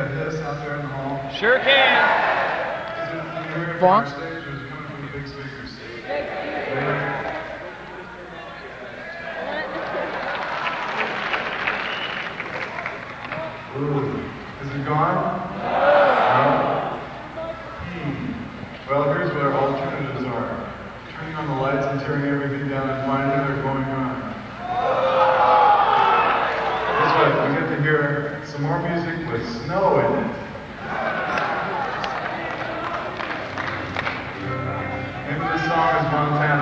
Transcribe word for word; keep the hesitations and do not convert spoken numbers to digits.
hit us out there in the hall? Sure can. Is it, can you hear it from Vaughn? our stage, or is it coming from the big speakers? Ooh. Is it gone? No? Hmm. Well, here's what our alternatives are. Turning on the lights and tearing everything down and finally they're going on. That's right, we get to hear some more music with snow in it. Maybe this song is Montana.